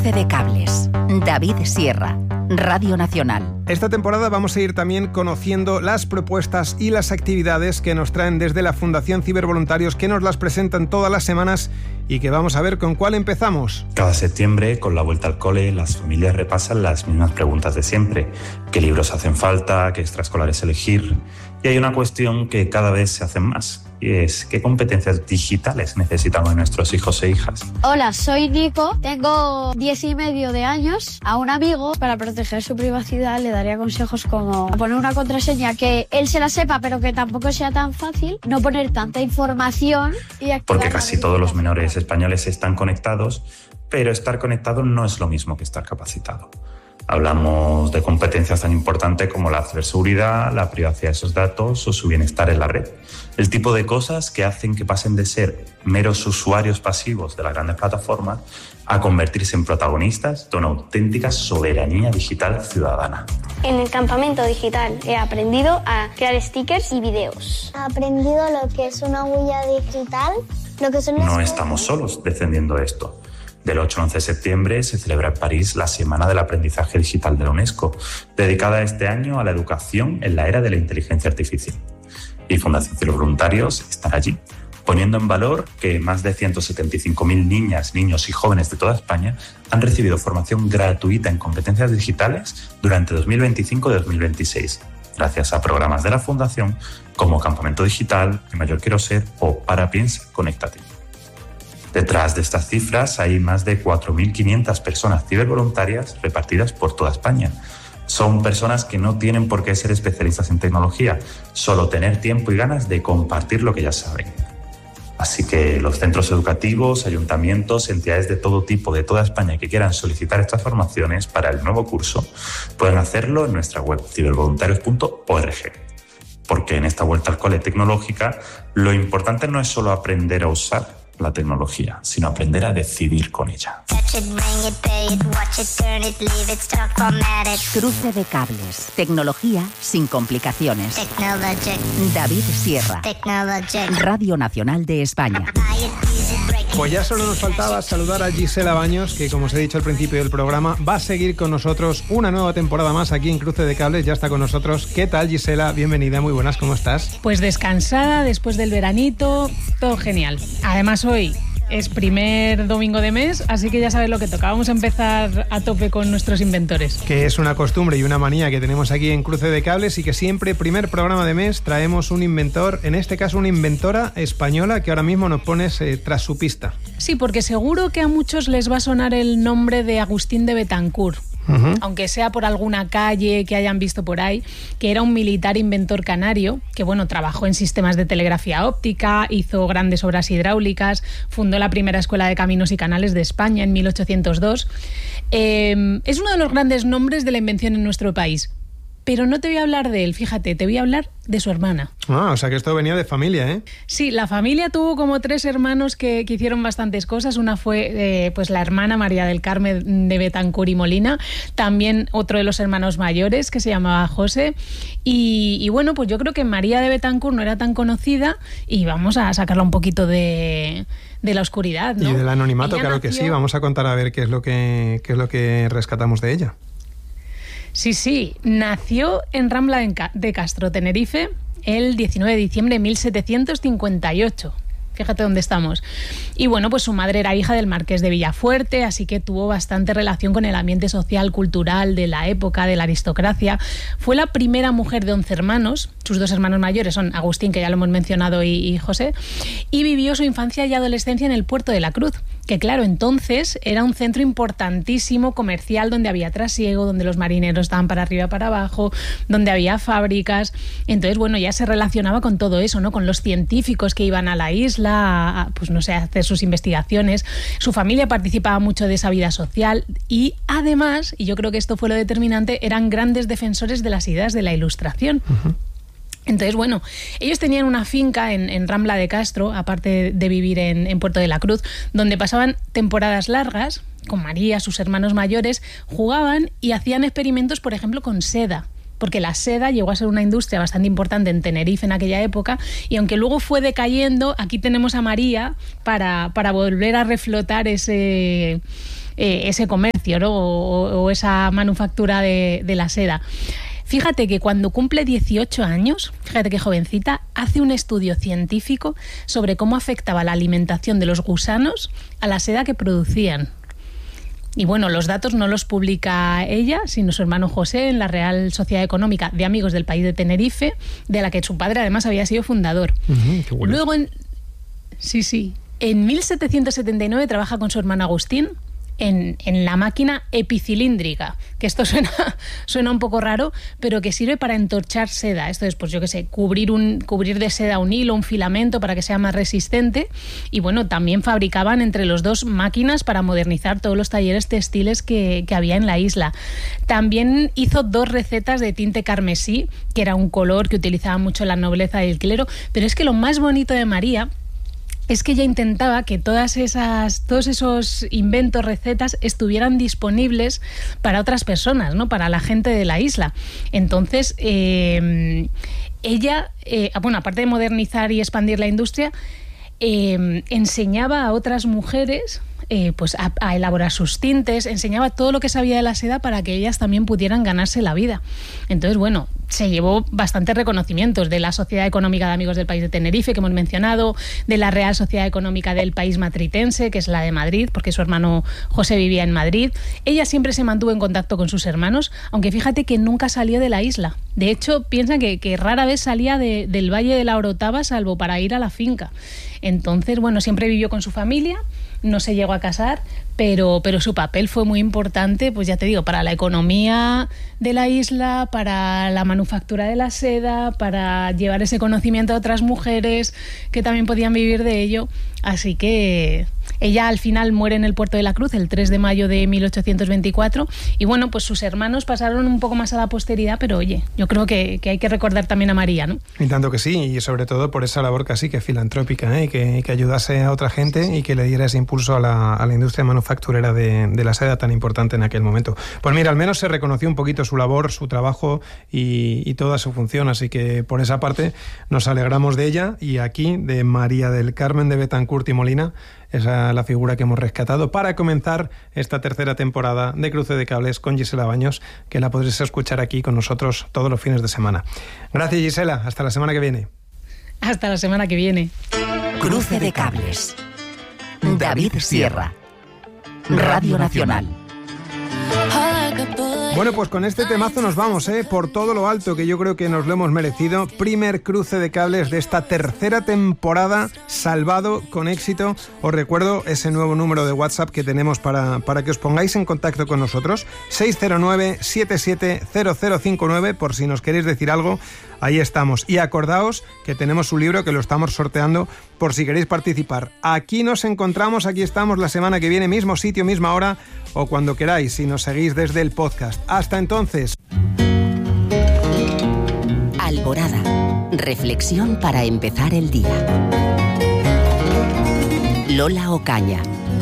Cruce de cables. David Sierra, Radio Nacional. Esta temporada vamos a ir también conociendo las propuestas y las actividades que nos traen desde la Fundación Cibervoluntarios, que nos las presentan todas las semanas y que vamos a ver con cuál empezamos. Cada septiembre, con la vuelta al cole, las familias repasan las mismas preguntas de siempre. ¿Qué libros hacen falta? ¿Qué extraescolares elegir? Y hay una cuestión que cada vez se hace más, y es ¿qué competencias digitales necesitamos nuestros hijos e hijas? Hola, soy Nico, tengo 10 y medio de años. A un amigo, para proteger su privacidad, le daría consejos como poner una contraseña que él se la sepa, pero que tampoco sea tan fácil, no poner tanta información y activar. Porque casi todos los menores españoles están conectados, pero estar conectado no es lo mismo que estar capacitado. Hablamos de competencias tan importantes como la ciberseguridad, la privacidad de esos datos o su bienestar en la red. El tipo de cosas que hacen que pasen de ser meros usuarios pasivos de las grandes plataformas a convertirse en protagonistas de una auténtica soberanía digital ciudadana. En el campamento digital he aprendido a crear stickers y vídeos. He aprendido lo que es una huella digital, lo que son... No estamos solos defendiendo esto. Del 8 al 11 de septiembre se celebra en París la Semana del Aprendizaje Digital de la UNESCO, dedicada este año a la educación en la era de la inteligencia artificial. Y Fundación Cibervoluntarios estará allí, poniendo en valor que más de 175.000 niñas, niños y jóvenes de toda España han recibido formación gratuita en competencias digitales durante 2025 y 2026, gracias a programas de la Fundación como Campamento Digital, Mi Mayor Quiero Ser o Para Piensa, Conéctate. Detrás de estas cifras hay más de 4.500 personas cibervoluntarias repartidas por toda España. Son personas que no tienen por qué ser especialistas en tecnología, solo tener tiempo y ganas de compartir lo que ya saben. Así que los centros educativos, ayuntamientos, entidades de todo tipo de toda España que quieran solicitar estas formaciones para el nuevo curso pueden hacerlo en nuestra web cibervoluntarios.org. Porque en esta vuelta al cole tecnológica lo importante no es solo aprender a usar la tecnología, sino aprender a decidir con ella. Cruce de cables. Tecnología sin complicaciones. David Sierra. Radio Nacional de España. Pues ya solo nos faltaba saludar a Gisela Baños, que como os he dicho al principio del programa, va a seguir con nosotros una nueva temporada más aquí en Cruce de Cables. Ya está con nosotros. ¿Qué tal, Gisela? Bienvenida, muy buenas, ¿cómo estás? Pues descansada, después del veranito, todo genial. Además hoy es primer domingo de mes, así que ya sabes lo que toca. Vamos a empezar a tope con nuestros inventores. Que es una costumbre y una manía que tenemos aquí en Cruce de Cables y que siempre, primer programa de mes, traemos un inventor, en este caso una inventora española que ahora mismo nos pones tras su pista. Sí, porque seguro que a muchos les va a sonar el nombre de Agustín de Betancourt. Aunque sea por alguna calle que hayan visto por ahí, que era un militar inventor canario, que bueno, trabajó en sistemas de telegrafía óptica, hizo grandes obras hidráulicas, fundó la primera escuela de caminos y canales de España en 1802. Es uno de los grandes nombres de la invención en nuestro país. Pero no te voy a hablar de él, fíjate, te voy a hablar de su hermana. Ah, o sea que esto venía de familia, ¿eh? Sí, la familia tuvo como 3 hermanos que hicieron bastantes cosas. Una fue pues la hermana María del Carmen de Betancourt y Molina. También otro de los hermanos mayores que se llamaba José. Y bueno, pues yo creo que María de Betancourt no era tan conocida y vamos a sacarla un poquito de la oscuridad, ¿no? Y del anonimato, Ella claro nació... que sí. Vamos a contar a ver qué es lo que rescatamos de ella. Sí, nació en Rambla de Castro, Tenerife, el 19 de diciembre de 1758. Fíjate dónde estamos. Y bueno, pues su madre era hija del marqués de Villafuerte, así que tuvo bastante relación con el ambiente social, cultural de la época, de la aristocracia. Fue la primera mujer de 11 hermanos. Sus 2 hermanos mayores son Agustín, que ya lo hemos mencionado, y José. Y vivió su infancia y adolescencia en el Puerto de la Cruz, que claro, entonces era un centro importantísimo comercial donde había trasiego, donde los marineros estaban para arriba, para abajo, donde había fábricas. Entonces, bueno, ya se relacionaba con todo eso, ¿no? Con los científicos que iban a la isla pues no sé, a hacer sus investigaciones. Su familia participaba mucho de esa vida social y además, y yo creo que esto fue lo determinante, eran grandes defensores de las ideas de la Ilustración. Entonces, bueno, ellos tenían una finca en Rambla de Castro, aparte de vivir en Puerto de la Cruz, donde pasaban temporadas largas con María, sus hermanos mayores, jugaban y hacían experimentos, por ejemplo, con seda. Porque la seda llegó a ser una industria bastante importante en Tenerife en aquella época y aunque luego fue decayendo, aquí tenemos a María para volver a reflotar ese ese comercio, ¿no? o esa manufactura de la seda. Fíjate que cuando cumple 18 años, fíjate qué jovencita, hace un estudio científico sobre cómo afectaba la alimentación de los gusanos a la seda que producían. Y bueno, los datos no los publica ella, sino su hermano José en la Real Sociedad Económica de Amigos del País de Tenerife, de la que su padre además había sido fundador. Qué bueno. Luego, en 1779 trabaja con su hermano Agustín en la máquina epicilíndrica, que esto suena un poco raro, pero que sirve para entorchar seda. Esto es, pues yo qué sé, cubrir de seda un hilo, un filamento para que sea más resistente. Y bueno, también fabricaban entre los dos máquinas para modernizar todos los talleres textiles que había en la isla. También hizo 2 recetas de tinte carmesí, que era un color que utilizaba mucho la nobleza y el clero. Pero es que lo más bonito de María es que ella intentaba que todos esos inventos, recetas, estuvieran disponibles para otras personas, ¿no? Para la gente de la isla. Entonces, ella, aparte de modernizar y expandir la industria, enseñaba a otras mujeres pues a elaborar sus tintes, enseñaba todo lo que sabía de la seda para que ellas también pudieran ganarse la vida. Entonces, bueno, se llevó bastantes reconocimientos de la Sociedad Económica de Amigos del País de Tenerife, que hemos mencionado, de la Real Sociedad Económica del País Matritense, que es la de Madrid, porque su hermano José vivía en Madrid. Ella siempre se mantuvo en contacto con sus hermanos, aunque fíjate que nunca salió de la isla. De hecho, piensan que rara vez salía del Valle de la Orotava, salvo para ir a la finca. Entonces, bueno, siempre vivió con su familia, no se llegó a casar, pero su papel fue muy importante, pues ya te digo, para la economía de la isla, para la manufactura de la seda, para llevar ese conocimiento a otras mujeres que también podían vivir de ello. Así que ella al final muere en el Puerto de la Cruz el 3 de mayo de 1824 y bueno, pues sus hermanos pasaron un poco más a la posteridad, pero oye, yo creo que hay que recordar también a María, ¿no? Y tanto que sí, y sobre todo por esa labor casi que filantrópica, que ayudase a otra gente y que le diera ese impulso a la industria manufacturera de la seda tan importante en aquel momento. Pues mira, al menos se reconoció un poquito su labor, su trabajo y toda su función, así que por esa parte nos alegramos de ella y aquí de María del Carmen de Betancourt y Molina, esa es la figura que hemos rescatado para comenzar esta tercera temporada de Cruce de Cables con Gisela Baños, que la podréis escuchar aquí con nosotros todos los fines de semana. Gracias, Gisela, hasta la semana que viene. Hasta la semana que viene. Cruce de Cables. David Sierra. Radio Nacional. Bueno, pues con este temazo nos vamos, por todo lo alto, que yo creo que nos lo hemos merecido. Primer cruce de cables de esta tercera temporada, salvado con éxito. Os recuerdo ese nuevo número de WhatsApp que tenemos para que os pongáis en contacto con nosotros, 609-770059, por si nos queréis decir algo. Ahí estamos. Y acordaos que tenemos un libro que lo estamos sorteando por si queréis participar. Aquí nos encontramos, aquí estamos la semana que viene, mismo sitio, misma hora, o cuando queráis, si nos seguís desde el podcast. Hasta entonces. Alborada. Reflexión para empezar el día. Lola Ocaña.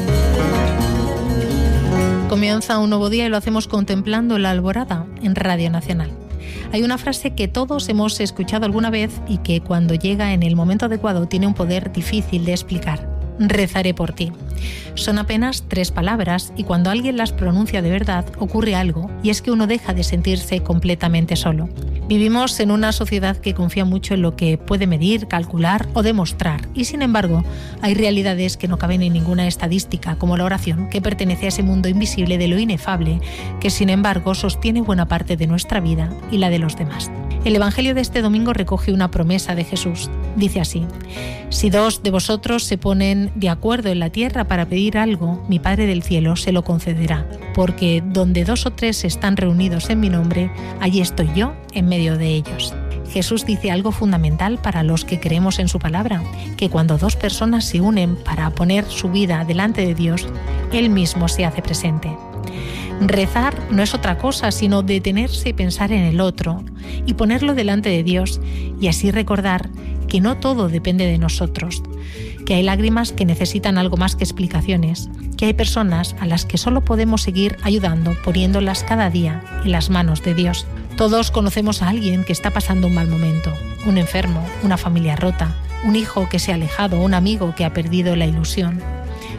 Comienza un nuevo día y lo hacemos contemplando la alborada en Radio Nacional. Hay una frase que todos hemos escuchado alguna vez y que cuando llega en el momento adecuado tiene un poder difícil de explicar. Rezaré por ti. Son apenas 3 palabras y cuando alguien las pronuncia de verdad ocurre algo, y es que uno deja de sentirse completamente solo. Vivimos en una sociedad que confía mucho en lo que puede medir, calcular o demostrar, y sin embargo hay realidades que no caben en ninguna estadística, como la oración, que pertenece a ese mundo invisible de lo inefable, que sin embargo sostiene buena parte de nuestra vida y la de los demás. El Evangelio de este domingo recoge una promesa de Jesús. Dice así: si 2 de vosotros se ponen de acuerdo en la tierra para pedir algo, mi Padre del cielo se lo concederá, porque donde 2 o 3 están reunidos en mi nombre, allí estoy yo en medio de ellos. Jesús dice algo fundamental para los que creemos en su palabra, que cuando 2 personas se unen para poner su vida delante de Dios, Él mismo se hace presente. Rezar no es otra cosa sino detenerse y pensar en el otro y ponerlo delante de Dios, y así recordar que no todo depende de nosotros, que hay lágrimas que necesitan algo más que explicaciones, que hay personas a las que solo podemos seguir ayudando poniéndolas cada día en las manos de Dios. Todos conocemos a alguien que está pasando un mal momento, un enfermo, una familia rota, un hijo que se ha alejado, un amigo que ha perdido la ilusión.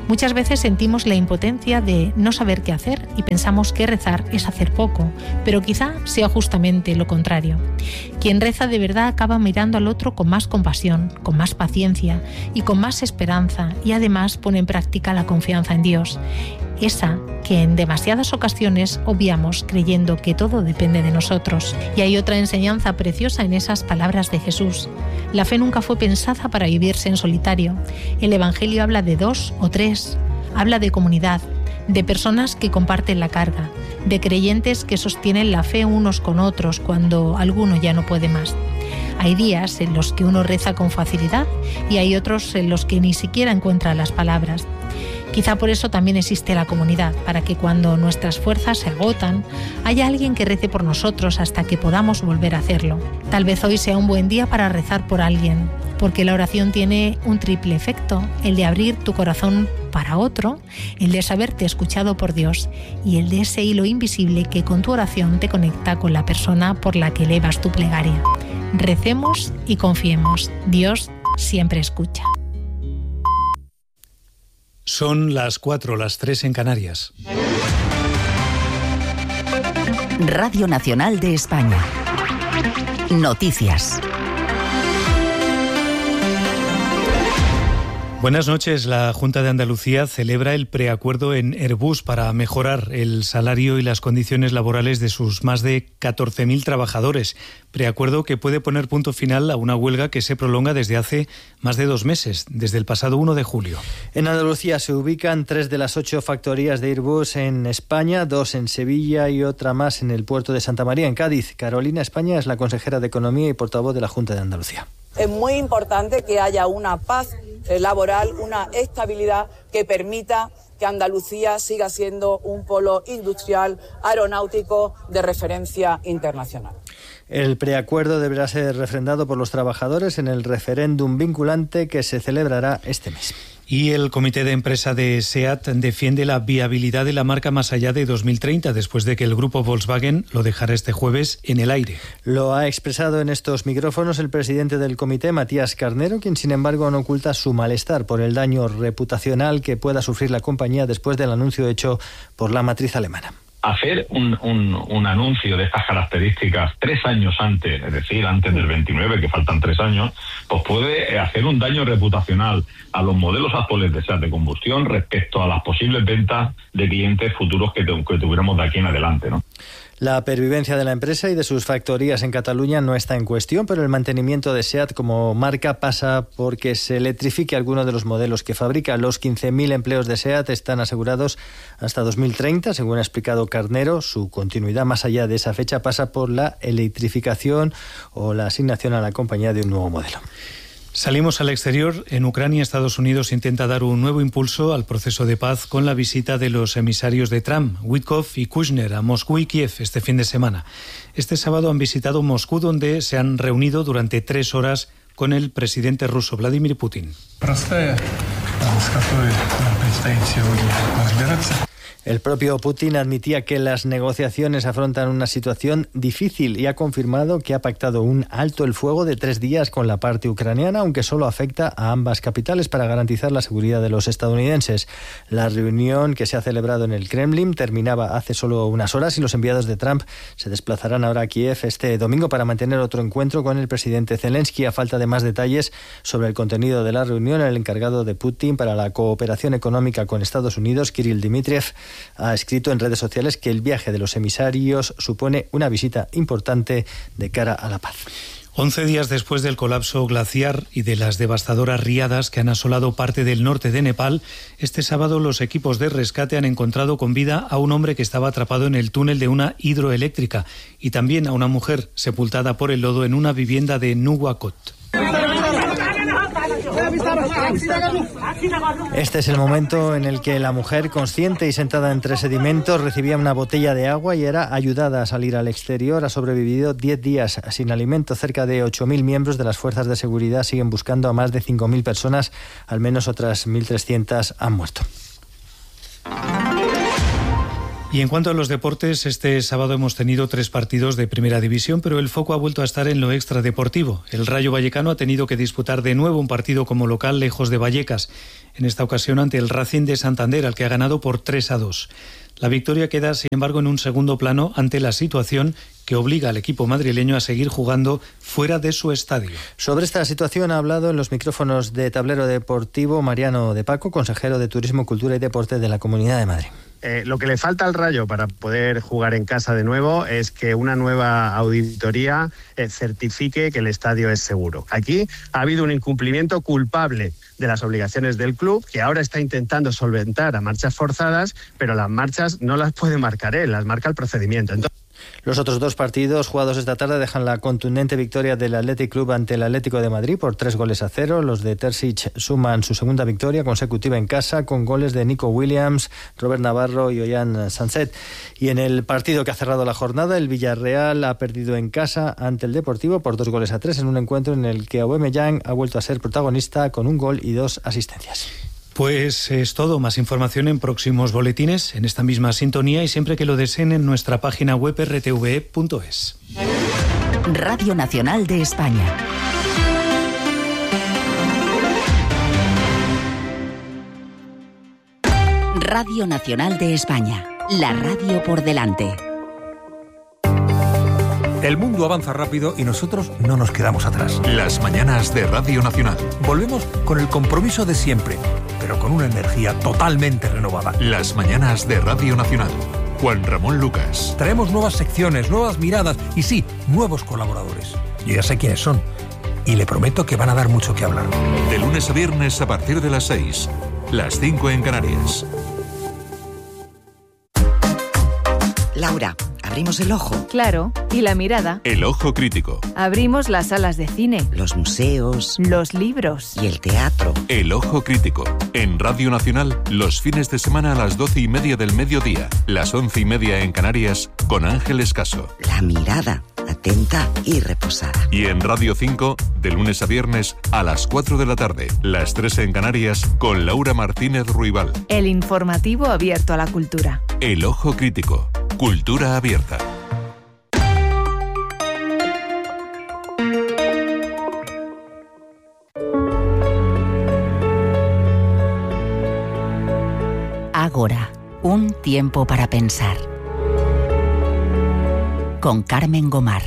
Muchas veces sentimos la impotencia de no saber qué hacer y pensamos que rezar es hacer poco, pero quizá sea justamente lo contrario. Quien reza de verdad acaba mirando al otro con más compasión, con más paciencia y con más esperanza, y además pone en práctica la confianza en Dios, esa que en demasiadas ocasiones obviamos creyendo que todo depende de nosotros. Y hay otra enseñanza preciosa en esas palabras de Jesús. La fe nunca fue pensada para vivirse en solitario. El Evangelio habla de 2 o 3, habla de comunidad, de personas que comparten la carga, de creyentes que sostienen la fe unos con otros cuando alguno ya no puede más. Hay días en los que uno reza con facilidad y hay otros en los que ni siquiera encuentra las palabras. Quizá por eso también existe la comunidad, para que cuando nuestras fuerzas se agotan, haya alguien que rece por nosotros hasta que podamos volver a hacerlo. Tal vez hoy sea un buen día para rezar por alguien, porque la oración tiene un triple efecto: el de abrir tu corazón para otro, el de saberte escuchado por Dios y el de ese hilo invisible que con tu oración te conecta con la persona por la que elevas tu plegaria. Recemos y confiemos. Dios siempre escucha. Son las 4, las 3 en Canarias. Radio Nacional de España. Noticias. Buenas noches. La Junta de Andalucía celebra el preacuerdo en Airbus para mejorar el salario y las condiciones laborales de sus más de 14.000 trabajadores. Preacuerdo que puede poner punto final a una huelga que se prolonga desde hace más de 2 meses, desde el pasado 1 de julio. En Andalucía se ubican 3 de las 8 factorías de Airbus en España, 2 en Sevilla y otra más en el puerto de Santa María, en Cádiz. Carolina España es la consejera de Economía y portavoz de la Junta de Andalucía. Es muy importante que haya una paz laboral, una estabilidad que permita que Andalucía siga siendo un polo industrial aeronáutico de referencia internacional. El preacuerdo deberá ser refrendado por los trabajadores en el referéndum vinculante que se celebrará este mes. Y el comité de empresa de SEAT defiende la viabilidad de la marca más allá de 2030, después de que el grupo Volkswagen lo dejara este jueves en el aire. Lo ha expresado en estos micrófonos el presidente del comité, Matías Carnero, quien sin embargo no oculta su malestar por el daño reputacional que pueda sufrir la compañía después del anuncio hecho por la matriz alemana. Hacer un anuncio de estas características 3 años antes, es decir, antes del 29, que faltan 3 años, pues puede hacer un daño reputacional a los modelos actuales de SEAT de combustión respecto a las posibles ventas de clientes futuros que tuviéramos de aquí en adelante, ¿no? La pervivencia de la empresa y de sus factorías en Cataluña no está en cuestión, pero el mantenimiento de SEAT como marca pasa porque se electrifique alguno de los modelos que fabrica. Los 15.000 empleos de SEAT están asegurados hasta 2030, según ha explicado Carnero. Su continuidad más allá de esa fecha pasa por la electrificación o la asignación a la compañía de un nuevo modelo. Salimos al exterior. En Ucrania, Estados Unidos intenta dar un nuevo impulso al proceso de paz con la visita de los emisarios de Trump, Witkoff y Kushner, a Moscú y Kiev este fin de semana. Este sábado han visitado Moscú, donde se han reunido durante 3 horas con el presidente ruso, Vladimir Putin. El propio Putin admitía que las negociaciones afrontan una situación difícil y ha confirmado que ha pactado un alto el fuego de 3 días con la parte ucraniana, aunque solo afecta a ambas capitales para garantizar la seguridad de los estadounidenses. La reunión que se ha celebrado en el Kremlin terminaba hace solo unas horas y los enviados de Trump se desplazarán ahora a Kiev este domingo para mantener otro encuentro con el presidente Zelensky. A falta de más detalles sobre el contenido de la reunión, el encargado de Putin para la cooperación económica con Estados Unidos, Kirill Dmitriev, ha escrito en redes sociales que el viaje de los emisarios supone una visita importante de cara a la paz. 11 días después del colapso glaciar y de las devastadoras riadas que han asolado parte del norte de Nepal, este sábado los equipos de rescate han encontrado con vida a un hombre que estaba atrapado en el túnel de una hidroeléctrica y también a una mujer sepultada por el lodo en una vivienda de Nuwakot. Este es el momento en el que la mujer, consciente y sentada entre sedimentos, recibía una botella de agua y era ayudada a salir al exterior. Ha sobrevivido 10 días sin alimento. Cerca de 8.000 miembros de las fuerzas de seguridad siguen buscando a más de 5.000 personas. Al menos otras 1.300 han muerto. Y en cuanto a los deportes, este sábado hemos tenido 3 partidos de Primera División, pero el foco ha vuelto a estar en lo extradeportivo. El Rayo Vallecano ha tenido que disputar de nuevo un partido como local lejos de Vallecas, en esta ocasión ante el Racing de Santander, al que ha ganado por 3-2. La victoria queda, sin embargo, en un segundo plano ante la situación que obliga al equipo madrileño a seguir jugando fuera de su estadio. Sobre esta situación ha hablado en los micrófonos de Tablero Deportivo Mariano de Paco, consejero de Turismo, Cultura y Deporte de la Comunidad de Madrid. Lo que le falta al Rayo para poder jugar en casa de nuevo es que una nueva auditoría certifique que el estadio es seguro. Aquí ha habido un incumplimiento culpable de las obligaciones del club, que ahora está intentando solventar a marchas forzadas, pero las marchas no las puede marcar él, las marca el procedimiento. Los otros 2 partidos jugados esta tarde dejan la contundente victoria del Athletic Club ante el Atlético de Madrid por 3-0. Los de Terzic suman su segunda victoria consecutiva en casa con goles de Nico Williams, Robert Navarro y Ollán Sanset. Y en el partido que ha cerrado la jornada, el Villarreal ha perdido en casa ante el Deportivo por 2-3 en un encuentro en el que Aubameyang ha vuelto a ser protagonista con 1 gol y 2 asistencias. Pues es todo. Más información en próximos boletines, en esta misma sintonía y siempre que lo deseen en nuestra página web rtve.es. Radio Nacional de España. Radio Nacional de España. La radio por delante. El mundo avanza rápido y nosotros no nos quedamos atrás. Las mañanas de Radio Nacional. Volvemos con el compromiso de siempre, pero con una energía totalmente renovada. Las mañanas de Radio Nacional. Juan Ramón Lucas. Traemos nuevas secciones, nuevas miradas y sí, nuevos colaboradores. Yo ya sé quiénes son y le prometo que van a dar mucho que hablar. De lunes a viernes a partir de las 6, las 5 en Canarias. Laura, ¿abrimos el ojo? Claro, y la mirada. El ojo crítico. Abrimos las salas de cine. Los museos. Los libros. Y el teatro. El ojo crítico. En Radio Nacional, los fines de semana a las 12:30 del mediodía, las 11:30 en Canarias, con Ángeles Caso. La mirada, atenta y reposada. Y en Radio 5, de lunes a viernes, a las 4 de la tarde, las 3 en Canarias, con Laura Martínez Ruibal. El informativo abierto a la cultura. El ojo crítico. Cultura abierta. Ágora, un tiempo para pensar. Con Carmen Gomar.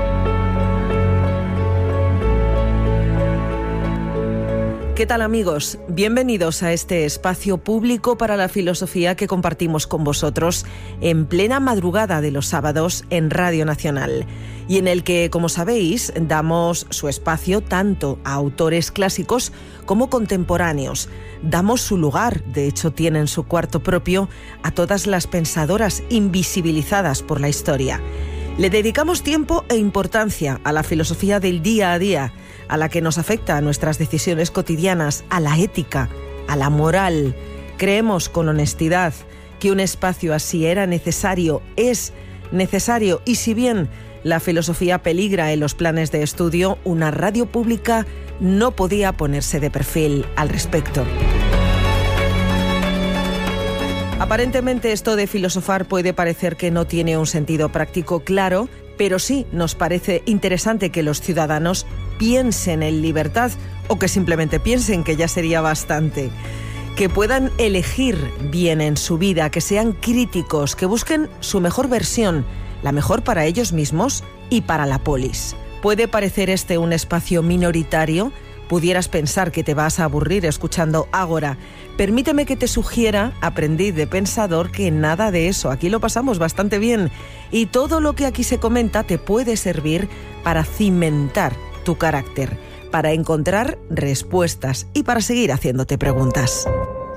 ¿Qué tal, amigos? Bienvenidos a este espacio público para la filosofía que compartimos con vosotros en plena madrugada de los sábados en Radio Nacional y en el que, como sabéis, damos su espacio tanto a autores clásicos como contemporáneos. Damos su lugar, de hecho tienen su cuarto propio, a todas las pensadoras invisibilizadas por la historia. Le dedicamos tiempo e importancia a la filosofía del día a día, a la que nos afecta a nuestras decisiones cotidianas, a la ética, a la moral. Creemos con honestidad que un espacio así era necesario, es necesario, y si bien la filosofía peligra en los planes de estudio, una radio pública no podía ponerse de perfil al respecto. Aparentemente esto de filosofar puede parecer que no tiene un sentido práctico claro, pero sí nos parece interesante que los ciudadanos piensen en libertad o que simplemente piensen, que ya sería bastante. Que puedan elegir bien en su vida, que sean críticos, que busquen su mejor versión, la mejor para ellos mismos y para la polis. Puede parecer este un espacio minoritario. Pudieras pensar que te vas a aburrir escuchando Ágora. Permíteme que te sugiera, aprendiz de pensador, que nada de eso. Aquí lo pasamos bastante bien. Y todo lo que aquí se comenta te puede servir para cimentar tu carácter, para encontrar respuestas y para seguir haciéndote preguntas.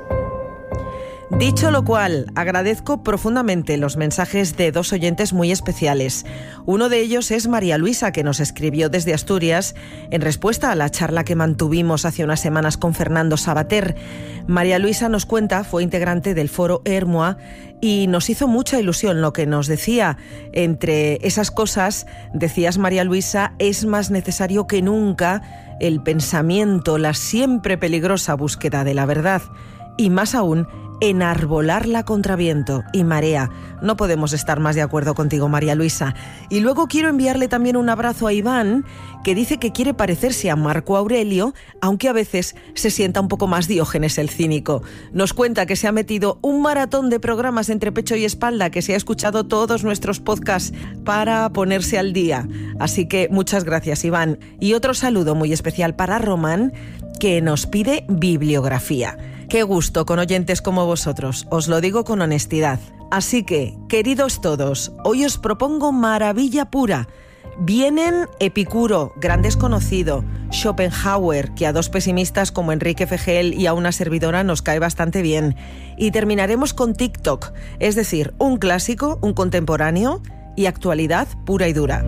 Dicho lo cual, agradezco profundamente los mensajes de 2 oyentes muy especiales. Uno de ellos es María Luisa, que nos escribió desde Asturias en respuesta a la charla que mantuvimos hace unas semanas con Fernando Sabater. María Luisa nos cuenta, fue integrante del foro Hermoa y nos hizo mucha ilusión lo que nos decía. Entre esas cosas, decías, María Luisa, es más necesario que nunca el pensamiento, la siempre peligrosa búsqueda de la verdad, y más aún enarbolarla contra viento y marea. No podemos estar más de acuerdo contigo, María Luisa. Y luego quiero enviarle también un abrazo a Iván, que dice que quiere parecerse a Marco Aurelio, aunque a veces se sienta un poco más Diógenes el cínico. Nos cuenta que se ha metido un maratón de programas entre pecho y espalda, que se ha escuchado todos nuestros podcasts para ponerse al día. Así que muchas gracias, Iván. Y otro saludo muy especial para Román, que nos pide bibliografía. Qué gusto con oyentes como vosotros, os lo digo con honestidad. Así que, queridos todos, hoy os propongo maravilla pura. Vienen Epicuro, gran desconocido, Schopenhauer, que a dos pesimistas como Enrique Fejel y a una servidora nos cae bastante bien. Y terminaremos con TikTok, es decir, un clásico, un contemporáneo y actualidad pura y dura.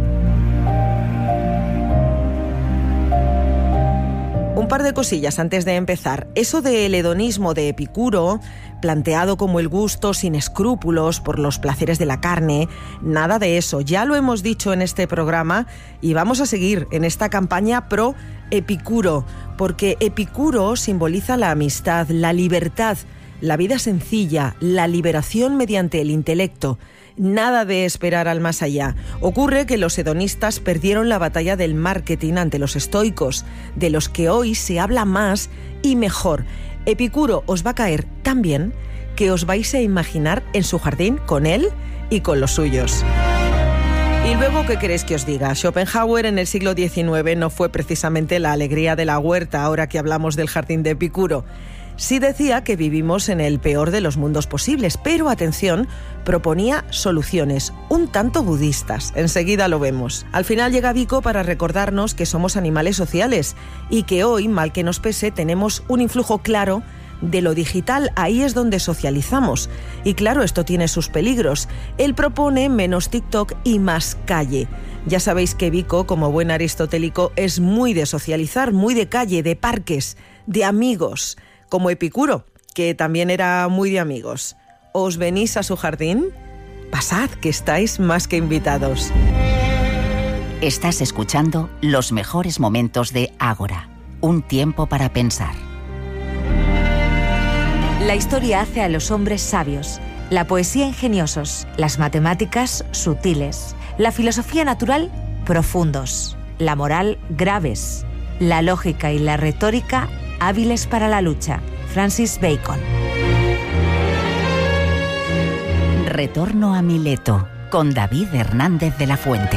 Un par de cosillas antes de empezar. Eso del hedonismo de Epicuro, planteado como el gusto sin escrúpulos por los placeres de la carne, nada de eso. Ya lo hemos dicho en este programa y vamos a seguir en esta campaña pro Epicuro, porque Epicuro simboliza la amistad, la libertad, la vida sencilla, la liberación mediante el intelecto. Nada de esperar al más allá. Ocurre que los hedonistas perdieron la batalla del marketing ante los estoicos, de los que hoy se habla más y mejor. Epicuro os va a caer tan bien que os vais a imaginar en su jardín con él y con los suyos. Y luego, ¿qué queréis que os diga? Schopenhauer en el siglo XIX no fue precisamente la alegría de la huerta, ahora que hablamos del jardín de Epicuro. Sí decía que vivimos en el peor de los mundos posibles, pero atención, proponía soluciones un tanto budistas. Enseguida lo vemos. Al final llega Vico para recordarnos que somos animales sociales y que hoy, mal que nos pese, tenemos un influjo claro de lo digital. Ahí es donde socializamos. Y claro, esto tiene sus peligros. Él propone menos TikTok y más calle. Ya sabéis que Vico, como buen aristotélico, es muy de socializar, muy de calle, de parques, de amigos. Como Epicuro, que también era muy de amigos. ¿Os venís a su jardín? Pasad, que estáis más que invitados. Estás escuchando los mejores momentos de Ágora. Un tiempo para pensar. La historia hace a los hombres sabios, la poesía ingeniosos, las matemáticas sutiles, la filosofía natural profundos, la moral graves, la lógica y la retórica hábiles para la lucha. Francis Bacon. Retorno a Mileto, con David Hernández de la Fuente.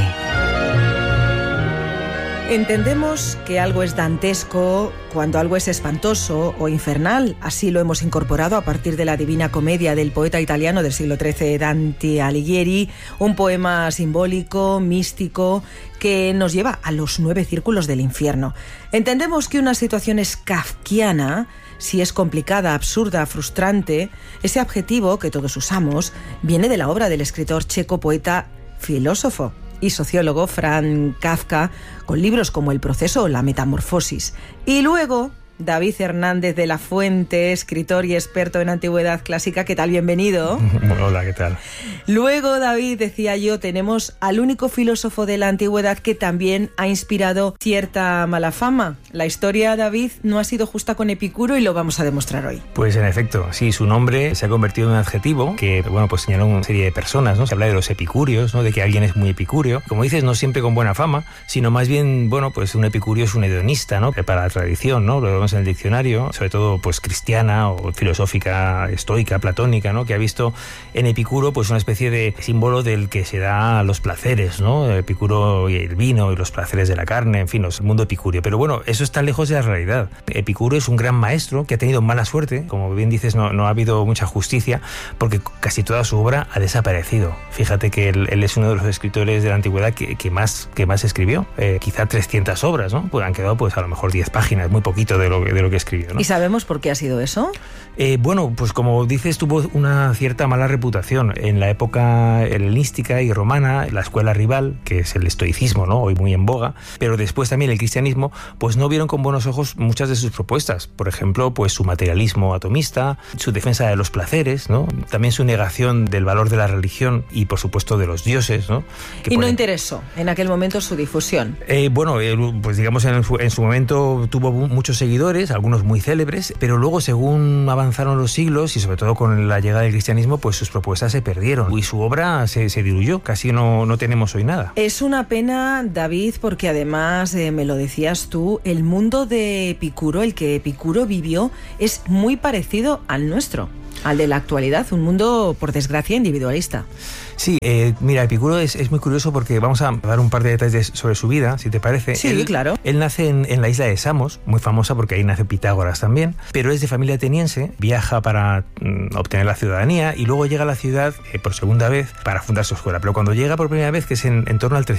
Entendemos que algo es dantesco cuando algo es espantoso o infernal. Así lo hemos incorporado a partir de la Divina Comedia del poeta italiano del siglo XIII, Dante Alighieri, un poema simbólico, místico, que nos lleva a los 9 círculos del infierno. Entendemos que una situación es kafkiana si es complicada, absurda, frustrante. Ese adjetivo que todos usamos viene de la obra del escritor checo, poeta, filósofo y sociólogo Franz Kafka, con libros como El proceso o La metamorfosis. Y luego, David Hernández de la Fuente, escritor y experto en antigüedad clásica. ¿Qué tal? Bienvenido. Hola, ¿qué tal? Luego, David, decía yo, tenemos al único filósofo de la antigüedad que también ha inspirado cierta mala fama. La historia, David, no ha sido justa con Epicuro y lo vamos a demostrar hoy. Pues en efecto, sí, su nombre se ha convertido en un adjetivo que, bueno, pues señala una serie de personas, ¿no? Se habla de los epicúreos, ¿no? De que alguien es muy epicúreo. Como dices, no siempre con buena fama, sino más bien, bueno, pues un epicúreo es un hedonista, ¿no? Para la tradición, ¿no? Lo vemos en el diccionario, sobre todo pues cristiana o filosófica, estoica, platónica, ¿no? Que ha visto en Epicuro pues una especie de símbolo del que se da a los placeres, ¿no? Epicuro y el vino y los placeres de la carne, en fin, el mundo epicúreo. Pero bueno, eso está lejos de la realidad. Epicuro es un gran maestro que ha tenido mala suerte, como bien dices, no ha habido mucha justicia, porque casi toda su obra ha desaparecido. Fíjate que él es uno de los escritores de la antigüedad que más escribió, quizá 300 obras, ¿no? Pues han quedado pues a lo mejor 10 páginas, muy poquito de lo que escribió, ¿no? ¿Y sabemos por qué ha sido eso? Bueno, pues como dices, tuvo una cierta mala reputación. En la época helenística y romana, la escuela rival, que es el estoicismo, ¿no? Hoy muy en boga, pero después también el cristianismo, pues no vieron con buenos ojos muchas de sus propuestas. Por ejemplo, pues su materialismo atomista, su defensa de los placeres, ¿no? También su negación del valor de la religión y, por supuesto, de los dioses, ¿no? Y no interesó en aquel momento su difusión. Bueno, pues digamos en su momento tuvo muchos seguidores, seguidores, algunos muy célebres, pero luego según avanzaron los siglos y sobre todo con la llegada del cristianismo, pues sus propuestas se perdieron y su obra se diluyó, casi no tenemos hoy nada. Es una pena, David, porque además, me lo decías tú, el mundo de Epicuro, el que Epicuro vivió, es muy parecido al nuestro, al de la actualidad, un mundo, por desgracia, individualista. Sí, mira, Epicuro es muy curioso porque vamos a dar un par de detalles sobre su vida, si te parece. Sí, claro. Él nace en la isla de Samos, muy famosa porque ahí nace Pitágoras también, pero es de familia ateniense, viaja para obtener la ciudadanía y luego llega a la ciudad por segunda vez para fundar su escuela. Pero cuando llega por primera vez, que es en torno al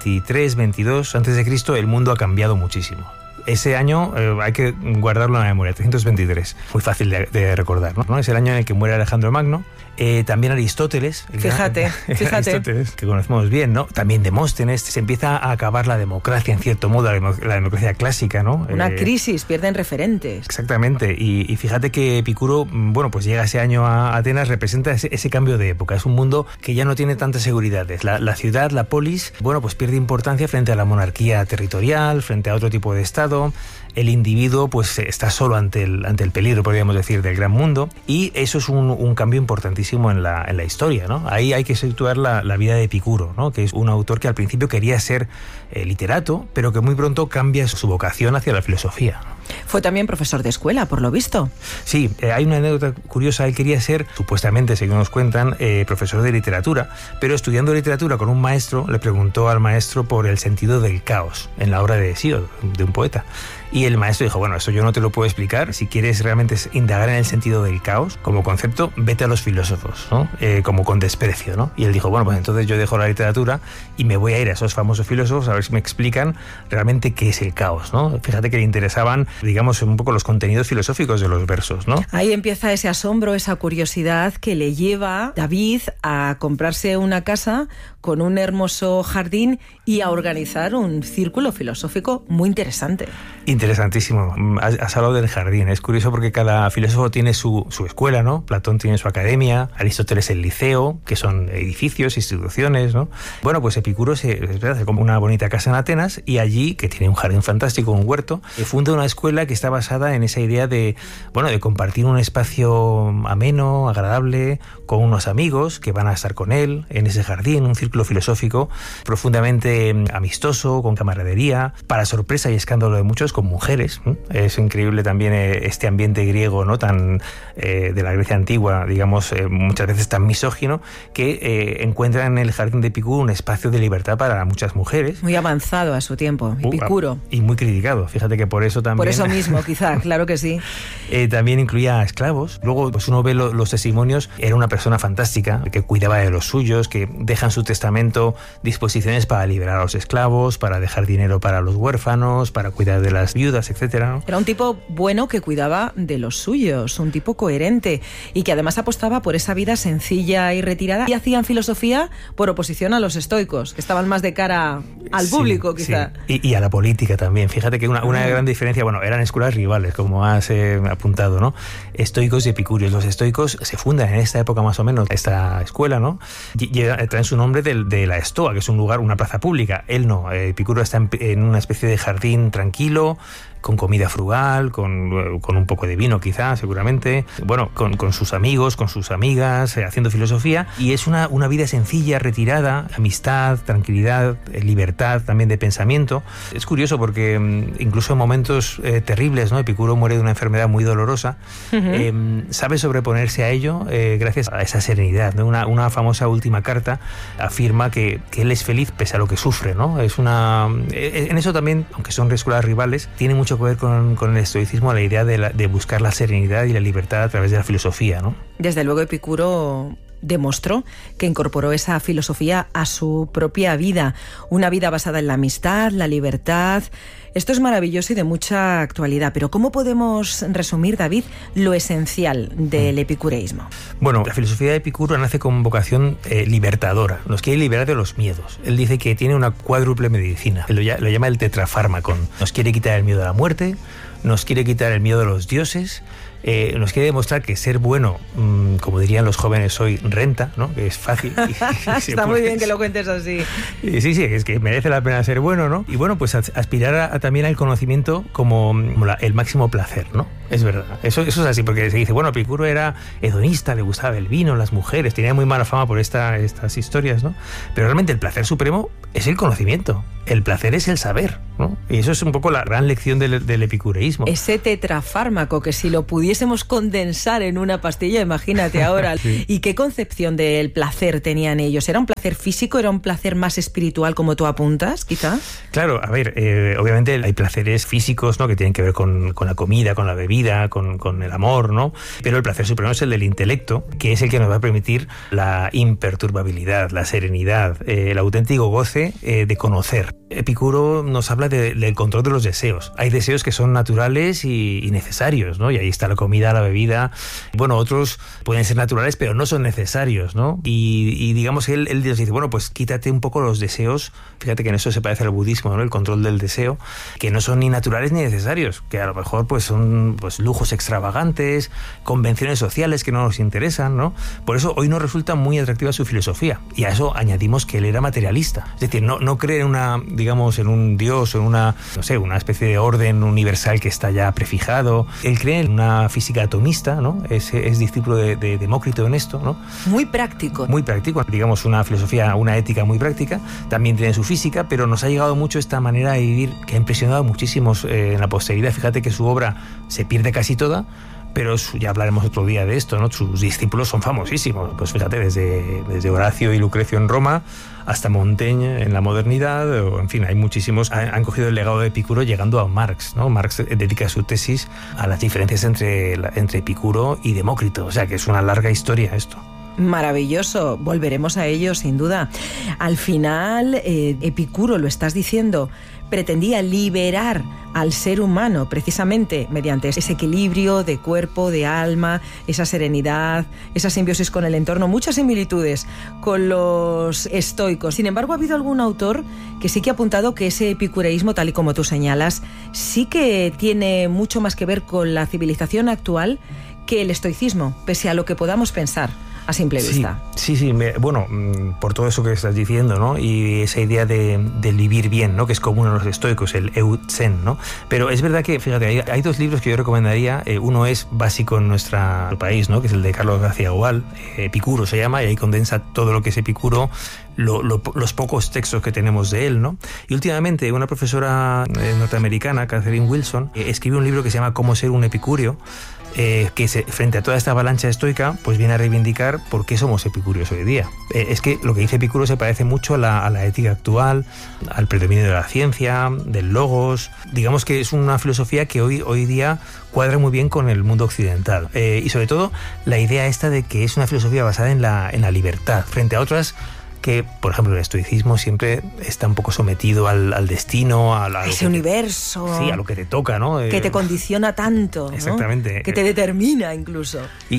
323-22 a.C., el mundo ha cambiado muchísimo. Ese año hay que guardarlo en la memoria, 323, muy fácil de recordar, ¿no? Es el año en el que muere Alejandro Magno. También Aristóteles, fíjate. Aristóteles, que conocemos bien, ¿no? También Demóstenes. Se empieza a acabar la democracia, en cierto modo, la democracia clásica, ¿no? Una crisis, pierden referentes. Exactamente, y fíjate que Epicuro, bueno, pues llega ese año a Atenas, representa ese cambio de época. Es un mundo que ya no tiene tantas seguridades. La ciudad, la polis, bueno, pues pierde importancia frente a la monarquía territorial, frente a otro tipo de estado. El individuo pues está solo ante el peligro, podríamos decir, del gran mundo, y eso es un cambio importantísimo en la historia, ¿no? Ahí hay que situar la vida de Epicuro, ¿no? Que es un autor que al principio quería ser literato, pero que muy pronto cambia su vocación hacia la filosofía. Fue también profesor de escuela, por lo visto. Sí, hay una anécdota curiosa. Él quería ser, supuestamente, según nos cuentan, profesor de literatura, pero estudiando literatura con un maestro, le preguntó al maestro por el sentido del caos en la obra de Hesíodo, de un poeta. Y el maestro dijo, bueno, eso yo no te lo puedo explicar. Si quieres realmente indagar en el sentido del caos como concepto, vete a los filósofos, ¿no? Como con desprecio, ¿no? Y él dijo, bueno, pues entonces yo dejo la literatura y me voy a ir a esos famosos filósofos a ver si me explican realmente qué es el caos, ¿no? Fíjate que le interesaban, digamos, un poco los contenidos filosóficos de los versos, ¿no? Ahí empieza ese asombro, esa curiosidad que le lleva a David a comprarse una casa con un hermoso jardín y a organizar un círculo filosófico muy interesante. Interesantísimo. Has hablado del jardín. Es curioso porque cada filósofo tiene su escuela, ¿no? Platón tiene su academia, Aristóteles el liceo, que son edificios, instituciones, ¿no? Bueno, pues Epicuro se compra una bonita casa en Atenas y allí, que tiene un jardín fantástico, un huerto, funda una escuela que está basada en esa idea de compartir un espacio ameno, agradable, con unos amigos que van a estar con él en ese jardín, un círculo filosófico profundamente amistoso, con camaradería, para sorpresa y escándalo de muchos, con mujeres. Es increíble también este ambiente griego, ¿no? Tan de la Grecia antigua, digamos, muchas veces tan misógino, que encuentra en el jardín de Epicuro un espacio de libertad para muchas mujeres. Muy avanzado a su tiempo, Epicuro. Y muy criticado. Fíjate que por eso también... Por eso mismo, quizá, claro que sí. También incluía esclavos. Luego, pues uno ve los testimonios. Era una persona fantástica, que cuidaba de los suyos, que deja en su testamento disposiciones para liberar a los esclavos, para dejar dinero para los huérfanos, para cuidar de las viudas, etcétera, ¿no? Era un tipo bueno que cuidaba de los suyos, un tipo coherente y que además apostaba por esa vida sencilla y retirada, y hacían filosofía por oposición a los estoicos, que estaban más de cara al público, quizá. Sí. Y a la política también. Fíjate que una gran diferencia, bueno, eran escuelas rivales, como has apuntado, ¿no? Estoicos y epicúreos. Los estoicos se fundan en esta época más o menos, esta escuela, ¿no? Traen su nombre de la Estoa, que es un lugar, una plaza pública. Él no. Epicuro está en una especie de jardín tranquilo, con comida frugal, con un poco de vino quizá, seguramente, bueno, con sus amigos, con sus amigas, haciendo filosofía, y es una vida sencilla, retirada, amistad, tranquilidad, libertad también de pensamiento. Es curioso porque incluso en momentos terribles, ¿no? Epicuro muere de una enfermedad muy dolorosa, sabe sobreponerse a ello gracias a esa serenidad, ¿no? Una famosa última carta afirma que él es feliz pese a lo que sufre, ¿no? En eso también, aunque son escuelas rivales, tiene mucho que ver con el estoicismo, la idea de buscar la serenidad y la libertad a través de la filosofía, ¿no? Desde luego Epicuro demostró que incorporó esa filosofía a su propia vida, una vida basada en la amistad, la libertad. Esto es maravilloso y de mucha actualidad, pero ¿cómo podemos resumir, David, lo esencial del epicureísmo? Bueno, la filosofía de Epicuro nace con vocación libertadora, nos quiere liberar de los miedos. Él dice que tiene una cuádruple medicina, él lo llama el tetrafármacon. Nos quiere quitar el miedo a la muerte, nos quiere quitar el miedo a los dioses nos quiere demostrar que ser bueno, como dirían los jóvenes hoy, renta, ¿no? Que es fácil. Está muy bien que lo cuentes así. Sí, es que merece la pena ser bueno, ¿no? Y bueno, pues aspirar también al conocimiento como el máximo placer, ¿no? Es verdad, eso es así, porque se dice, bueno, Epicuro era hedonista, le gustaba el vino, las mujeres, tenía muy mala fama por estas historias, ¿no? Pero realmente el placer supremo es el conocimiento, el placer es el saber, ¿no? Y eso es un poco la gran lección del epicureísmo. Ese tetrafármaco que si lo pudiésemos condensar en una pastilla, imagínate ahora. Sí. ¿Y qué concepción del placer tenían ellos? ¿Era un placer físico? ¿Era un placer más espiritual, como tú apuntas, quizá? Claro, a ver, obviamente hay placeres físicos, ¿no? Que tienen que ver con la comida, con la bebida, con el amor, ¿no? Pero el placer supremo es el del intelecto, que es el que nos va a permitir la imperturbabilidad, la serenidad, el auténtico goce de conocer. Epicuro nos habla del control de los deseos. Hay deseos que son naturales y necesarios, ¿no? Y ahí está la comida, la bebida. Bueno, otros pueden ser naturales, pero no son necesarios, ¿no? Y digamos que él nos dice, bueno, pues quítate un poco los deseos. Fíjate que en eso se parece al budismo, ¿no? El control del deseo, que no son ni naturales ni necesarios, que a lo mejor pues son pues lujos extravagantes, convenciones sociales que no nos interesan, ¿no? Por eso hoy nos resulta muy atractiva su filosofía. Y a eso añadimos que él era materialista. Es decir, no cree en en un dios o en una especie de orden universal que está ya prefijado. Él cree en una física atomista, ¿no? Es discípulo de Demócrito en esto, ¿no? Muy práctico. Muy práctico, digamos una filosofía, una ética muy práctica. También tiene su física, pero nos ha llegado mucho esta manera de vivir que ha impresionado a muchísimos en la posteridad. Fíjate que su obra se pierde casi toda, pero ya hablaremos otro día de esto, ¿no? Sus discípulos son famosísimos, pues fíjate, desde Horacio y Lucrecio en Roma hasta Montaigne en la modernidad, o en fin, hay muchísimos. Han cogido el legado de Epicuro llegando a Marx, ¿no? Marx dedica su tesis a las diferencias entre Epicuro y Demócrito, o sea que es una larga historia esto. Maravilloso, volveremos a ello sin duda. Al final, Epicuro, lo estás diciendo, pretendía liberar al ser humano precisamente mediante ese equilibrio de cuerpo, de alma, esa serenidad, esa simbiosis con el entorno, muchas similitudes con los estoicos. Sin embargo, ha habido algún autor que sí que ha apuntado que ese epicureísmo, tal y como tú señalas, sí que tiene mucho más que ver con la civilización actual que el estoicismo, pese a lo que podamos pensar a simple vista. Sí, bueno, por todo eso que estás diciendo, ¿no? Y esa idea del vivir bien, ¿no? Que es común a los estoicos, el eu-zen, ¿no? Pero es verdad que, fíjate, hay dos libros que yo recomendaría. Uno es básico en nuestro país, ¿no? Que es el de Carlos García Gual, Epicuro se llama, y ahí condensa todo lo que es Epicuro, los pocos textos que tenemos de él, ¿no? Y últimamente una profesora norteamericana, Catherine Wilson, escribe un libro que se llama Cómo ser un epicúreo, que frente a toda esta avalancha estoica pues viene a reivindicar por qué somos epicúreos hoy día. Es que lo que dice Epicuro se parece mucho a la ética actual, al predominio de la ciencia, del logos. Digamos que es una filosofía que hoy día cuadra muy bien con el mundo occidental, y sobre todo la idea esta de que es una filosofía basada en la libertad frente a otras que, por ejemplo, el estoicismo siempre está un poco sometido al destino, a ese universo. Sí, a lo que te toca, ¿no? Que te condiciona tanto, ¿no? Exactamente. Que te determina incluso.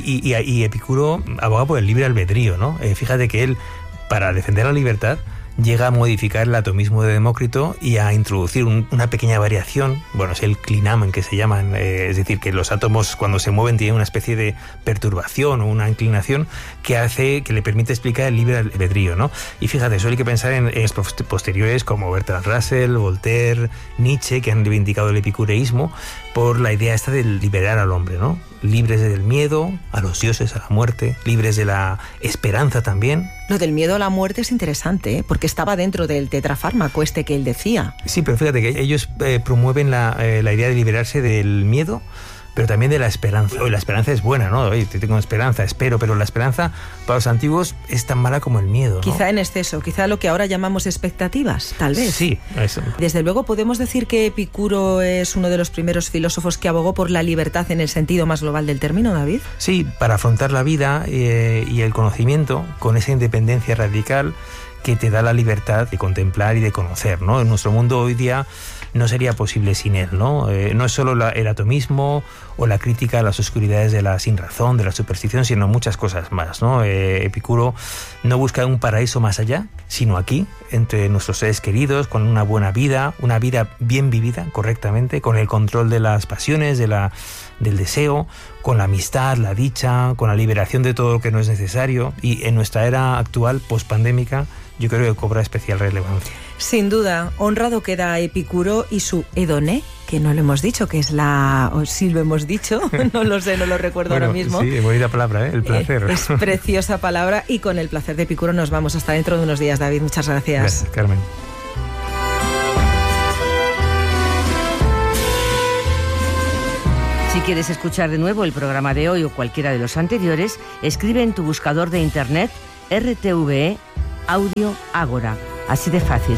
Y Epicuro aboga por el libre albedrío, ¿no? Fíjate que él, para defender la libertad, llega a modificar el atomismo de Demócrito y a introducir una pequeña variación, bueno, es el clinamen que se llaman, es decir, que los átomos cuando se mueven tienen una especie de perturbación o una inclinación que le permite explicar el libre albedrío, ¿no? Y fíjate, eso hay que pensar en posteriores como Bertrand Russell, Voltaire, Nietzsche, que han reivindicado el epicureísmo por la idea esta de liberar al hombre, ¿no? Libres del miedo a los dioses, a la muerte, libres de la esperanza también. Lo del miedo a la muerte es interesante, ¿eh? Porque estaba dentro del tetrafármaco que él decía. Sí, pero fíjate que ellos promueven la idea de liberarse del miedo, pero también de la esperanza. La esperanza es buena, ¿no? Oye, tengo esperanza, espero, pero la esperanza para los antiguos es tan mala como el miedo, ¿no? Quizá en exceso, quizá lo que ahora llamamos expectativas, tal vez. Sí, eso. Desde luego podemos decir que Epicuro es uno de los primeros filósofos que abogó por la libertad en el sentido más global del término, David. Sí, para afrontar la vida y el conocimiento con esa independencia radical que te da la libertad de contemplar y de conocer, ¿no? En nuestro mundo hoy día no sería posible sin él, ¿no? No es solo el atomismo o la crítica a las oscuridades de la sinrazón, de la superstición, sino muchas cosas más, ¿no? Epicuro no busca un paraíso más allá, sino aquí, entre nuestros seres queridos, con una buena vida, una vida bien vivida correctamente, con el control de las pasiones, del deseo, con la amistad, la dicha, con la liberación de todo lo que no es necesario, y en nuestra era actual, pospandémica, yo creo que cobra especial relevancia. Sin duda, honrado queda Epicuro y su hedoné, que no lo hemos dicho, que es o sí lo hemos dicho, no lo sé, no lo recuerdo ahora mismo. Sí, bonita palabra, el placer. Es preciosa palabra, y con el placer de Epicuro nos vamos hasta dentro de unos días, David. Muchas gracias. Gracias, Carmen. Si quieres escuchar de nuevo el programa de hoy o cualquiera de los anteriores, escribe en tu buscador de internet RTVE Audio Ágora. Así de fácil.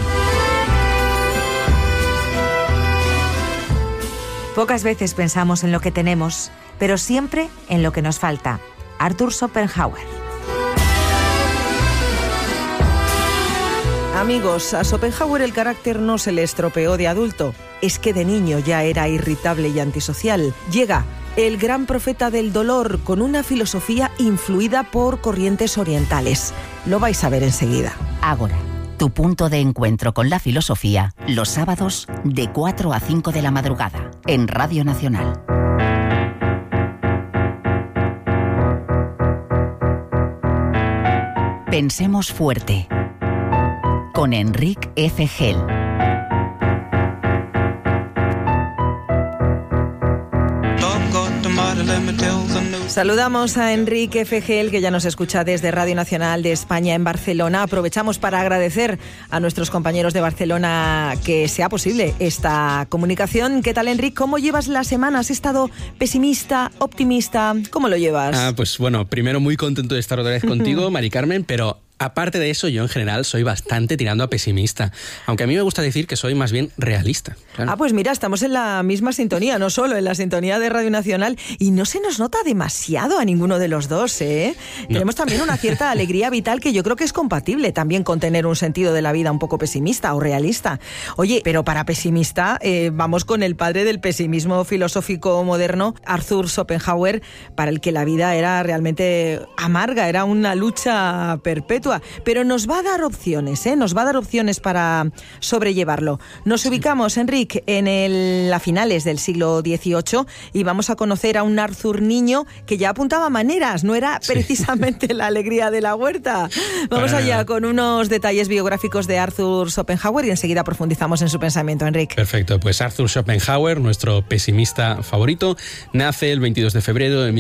Pocas veces pensamos en lo que tenemos, pero siempre en lo que nos falta. Arthur Schopenhauer. Amigos, a Schopenhauer el carácter no se le estropeó de adulto. Es que de niño ya era irritable y antisocial. Llega el gran profeta del dolor con una filosofía influida por corrientes orientales. Lo vais a ver enseguida. Ágora, tu punto de encuentro con la filosofía, los sábados de 4 a 5 de la madrugada, en Radio Nacional. Pensemos fuerte, con Enrique F. Gel. Saludamos a Enrique F. Gel, que ya nos escucha desde Radio Nacional de España en Barcelona. Aprovechamos para agradecer a nuestros compañeros de Barcelona que sea posible esta comunicación. ¿Qué tal, Enrique? ¿Cómo llevas la semana? ¿Has estado pesimista, optimista? ¿Cómo lo llevas? Pues bueno, primero muy contento de estar otra vez contigo, Mari Carmen, pero aparte de eso, yo en general soy bastante tirando a pesimista, aunque a mí me gusta decir que soy más bien realista. Claro. Pues mira, estamos en la misma sintonía, no solo en la sintonía de Radio Nacional, y no se nos nota demasiado a ninguno de los dos, ¿eh? No. Tenemos también una cierta alegría vital que yo creo que es compatible también con tener un sentido de la vida un poco pesimista o realista. Oye, pero para pesimista, vamos con el padre del pesimismo filosófico moderno, Arthur Schopenhauer, para el que la vida era realmente amarga, era una lucha perpetua. Pero nos va a dar opciones, nos va a dar opciones para sobrellevarlo. Nos ubicamos, Enrique, a finales del siglo XVIII, y vamos a conocer a un Arthur niño que ya apuntaba maneras, no era precisamente la alegría de la huerta. Vamos allá con unos detalles biográficos de Arthur Schopenhauer y enseguida profundizamos en su pensamiento, Enrique. Perfecto, pues Arthur Schopenhauer, nuestro pesimista favorito, nace el 22 de febrero de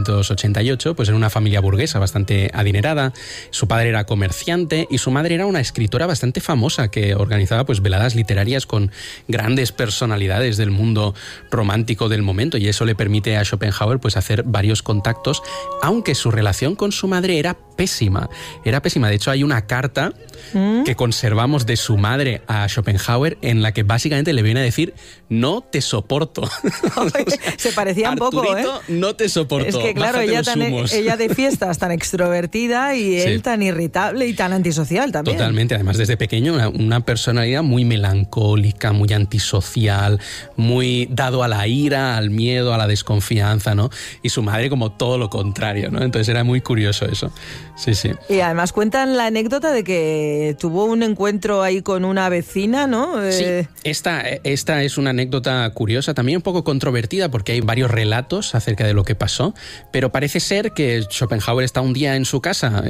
1788, pues en una familia burguesa bastante adinerada. Su padre era comerciante y su madre era una escritora bastante famosa que organizaba pues veladas literarias con grandes personalidades del mundo romántico del momento, y eso le permite a Schopenhauer pues hacer varios contactos, aunque su relación con su madre era pésima. De hecho, hay una carta que conservamos de su madre a Schopenhauer en la que básicamente le viene a decir: no te soporto. O sea, se parecía un poco, ¿eh? No te soporto. Es que claro, ella de fiestas tan extrovertida y él tan irritable y tan antisocial también. Totalmente, además desde pequeño una personalidad muy melancólica, muy antisocial, muy dado a la ira, al miedo, a la desconfianza, ¿no? Y su madre como todo lo contrario, ¿no? Entonces era muy curioso eso. Sí, sí. Y además cuentan la anécdota de que tuvo un encuentro ahí con una vecina, ¿no? Sí, esta es una anécdota curiosa, también un poco controvertida, porque hay varios relatos acerca de lo que pasó, pero parece ser que Schopenhauer está un día en su casa,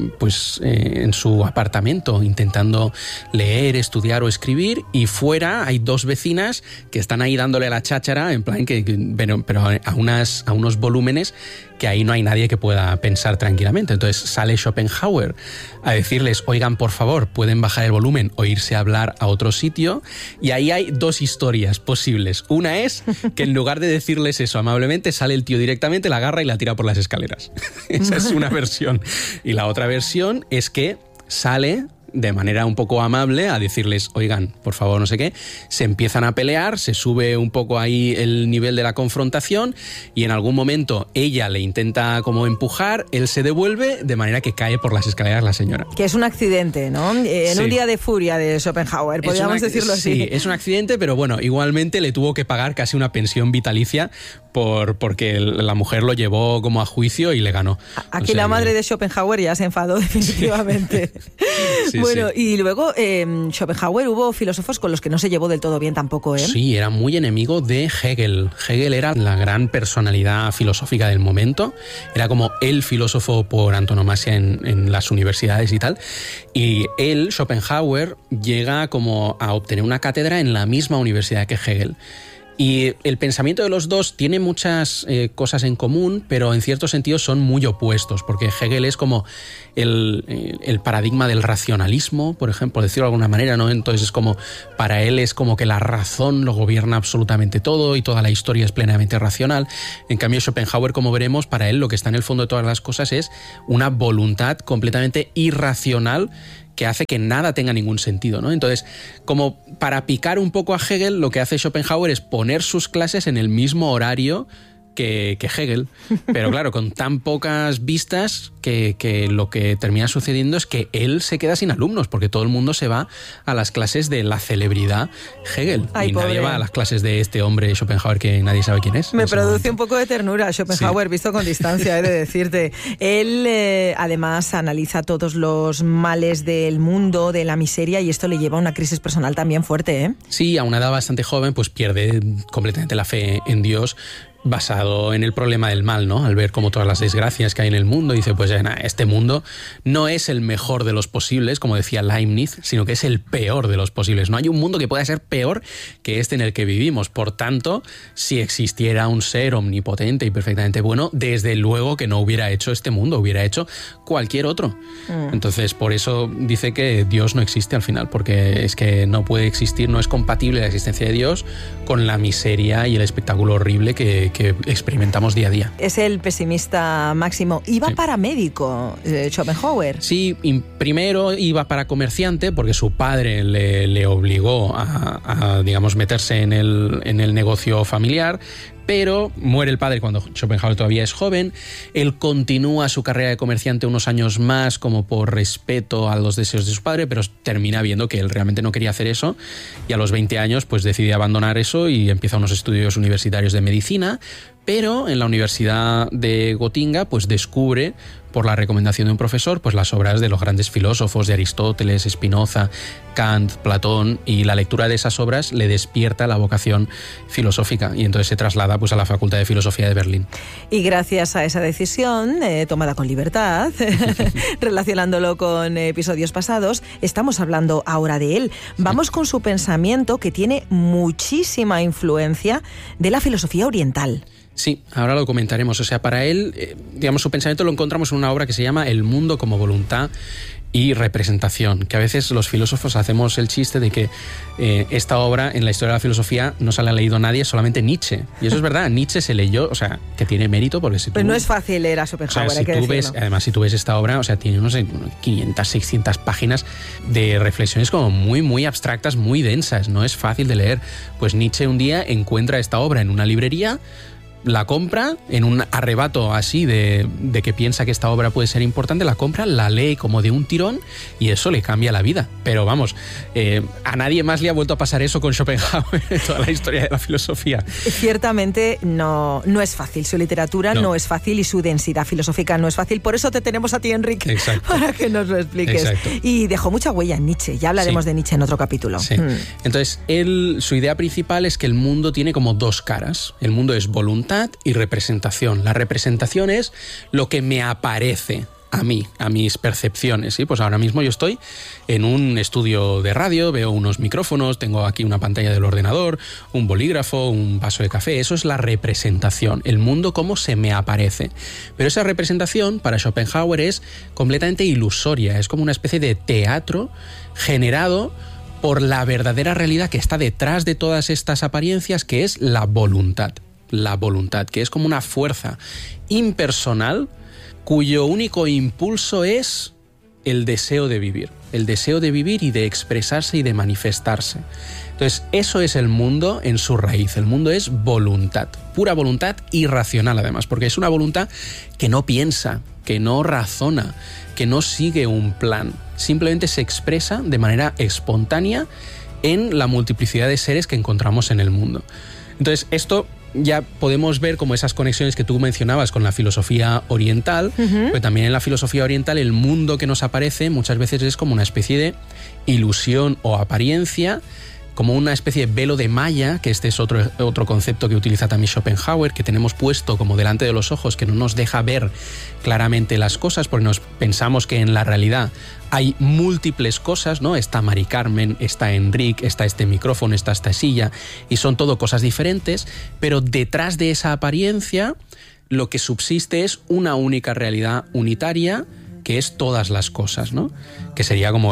en su apartamento, intentando leer, estudiar o escribir, y fuera hay dos vecinas que están ahí dándole a la cháchara, en plan pero a unos volúmenes que ahí no hay nadie que pueda pensar tranquilamente. Entonces sale Schopenhauer a decirles: oigan, por favor, pueden bajar el volumen o irse a hablar a otro sitio. Y ahí hay dos historias posibles. Una es que en lugar de decirles eso amablemente, sale el tío directamente, la agarra y la tira por las escaleras. Esa es una versión. Y la otra versión es que sale de manera un poco amable a decirles, oigan, por favor, no sé qué, se empiezan a pelear, se sube un poco ahí el nivel de la confrontación y en algún momento ella le intenta como empujar, él se devuelve, de manera que cae por las escaleras la señora. Que es un accidente, ¿no? En un día de furia de Schopenhauer, podríamos decirlo así. Sí, es un accidente, pero bueno, igualmente le tuvo que pagar casi una pensión vitalicia porque la mujer lo llevó como a juicio y le ganó. Aquí la madre de Schopenhauer ya se enfadó definitivamente. Sí, bueno, sí. Y luego Schopenhauer hubo filósofos con los que no se llevó del todo bien tampoco, ¿eh? Sí, era muy enemigo de Hegel. Hegel era la gran personalidad filosófica del momento, era como el filósofo por antonomasia en las universidades y tal, y él, Schopenhauer, llega como a obtener una cátedra en la misma universidad que Hegel. Y el pensamiento de los dos tiene muchas cosas en común, pero en cierto sentido son muy opuestos, porque Hegel es como el paradigma del racionalismo, por ejemplo, decirlo de alguna manera, ¿no? Entonces es como, para él es como que la razón lo gobierna absolutamente todo y toda la historia es plenamente racional. En cambio, Schopenhauer, como veremos, para él lo que está en el fondo de todas las cosas es una voluntad completamente irracional que hace que nada tenga ningún sentido, ¿no? Entonces, como para picar un poco a Hegel, lo que hace Schopenhauer es poner sus clases en el mismo horario que Hegel, pero claro, con tan pocas vistas que lo que termina sucediendo es que él se queda sin alumnos, porque todo el mundo se va a las clases de la celebridad Hegel. Ay, y pobre. nadie va a las clases de este hombre Schopenhauer que nadie sabe quién es. Me produce un poco de ternura Schopenhauer, visto con distancia, he de decirte. Él además analiza todos los males del mundo, de la miseria, y esto le lleva a una crisis personal también fuerte, ¿eh? Sí, a una edad bastante joven, pues pierde completamente la fe en Dios, basado en el problema del mal, ¿no? Al ver como todas las desgracias que hay en el mundo, dice, pues este mundo no es el mejor de los posibles, como decía Leibniz, sino que es el peor de los posibles. No hay un mundo que pueda ser peor que este en el que vivimos. Por tanto, si existiera un ser omnipotente y perfectamente bueno, desde luego que no hubiera hecho este mundo, hubiera hecho cualquier otro. Entonces, por eso dice que Dios no existe al final, porque es que no puede existir, no es compatible la existencia de Dios con la miseria y el espectáculo horrible que experimentamos día a día. Es el pesimista máximo. Iba para médico, Schopenhauer. Sí, primero iba para comerciante porque su padre le obligó a digamos, meterse en el negocio familiar. Pero muere el padre cuando Schopenhauer todavía es joven. Él continúa su carrera de comerciante unos años más como por respeto a los deseos de su padre, pero termina viendo que él realmente no quería hacer eso y a los 20 años pues decide abandonar eso y empieza unos estudios universitarios de medicina, pero en la Universidad de Gotinga pues descubre, por la recomendación de un profesor, pues las obras de los grandes filósofos, de Aristóteles, Spinoza, Kant, Platón, y la lectura de esas obras le despierta la vocación filosófica y entonces se traslada pues a la Facultad de Filosofía de Berlín. Y gracias a esa decisión, tomada con libertad, relacionándolo con episodios pasados, estamos hablando ahora de él. Vamos con su pensamiento, que tiene muchísima influencia de la filosofía oriental. Sí, ahora lo comentaremos. O sea, para él, digamos, su pensamiento lo encontramos en una obra que se llama El mundo como voluntad y representación, que a veces los filósofos hacemos el chiste de que esta obra en la historia de la filosofía no se la ha leído nadie, solamente Nietzsche. Y eso es verdad, Nietzsche se leyó, o sea, que tiene mérito porque si tú... Pues no es fácil leer a Schopenhauer, o sea, además, si tú ves esta obra, o sea, tiene unos 500, 600 páginas de reflexiones como muy, muy abstractas, muy densas, no es fácil de leer. Pues Nietzsche un día encuentra esta obra en una librería, la compra en un arrebato así de que piensa que esta obra puede ser importante, la compra, la lee como de un tirón y eso le cambia la vida. Pero vamos, a nadie más le ha vuelto a pasar eso con Schopenhauer en toda la historia de la filosofía. Ciertamente no es fácil, su literatura no es fácil y su densidad filosófica no es fácil. Por eso te tenemos a ti, Enrique, exacto, para que nos lo expliques. Exacto. Y dejó mucha huella en Nietzsche, ya hablaremos de Nietzsche en otro capítulo. Sí. Entonces, su idea principal es que el mundo tiene como dos caras. El mundo es voluntad y representación. La representación es lo que me aparece a mí, a mis percepciones, ¿sí? Pues ahora mismo yo estoy en un estudio de radio, veo unos micrófonos, tengo aquí una pantalla del ordenador, un bolígrafo, un vaso de café. Eso es la representación, el mundo como se me aparece. Pero esa representación para Schopenhauer es completamente ilusoria, es como una especie de teatro generado por la verdadera realidad que está detrás de todas estas apariencias, que es la voluntad. La voluntad, que es como una fuerza impersonal cuyo único impulso es el deseo de vivir. el deseo de vivir y de expresarse y de manifestarse. Entonces, eso es el mundo en su raíz. El mundo es voluntad, pura voluntad irracional además, porque es una voluntad que no piensa, que no razona, que no sigue un plan, simplemente se expresa de manera espontánea en la multiplicidad de seres que encontramos en el mundo. Entonces, esto ya podemos ver como esas conexiones que tú mencionabas con la filosofía oriental, pero también en la filosofía oriental el mundo que nos aparece muchas veces es como una especie de ilusión o apariencia, como una especie de velo de malla, que este es otro concepto que utiliza también Schopenhauer, que tenemos puesto como delante de los ojos, que no nos deja ver claramente las cosas, porque nos pensamos que en la realidad hay múltiples cosas, ¿no? Está Mari Carmen, está Enrique, está este micrófono, está esta silla, y son todo cosas diferentes, pero detrás de esa apariencia lo que subsiste es una única realidad unitaria, que es todas las cosas, ¿no? Que sería como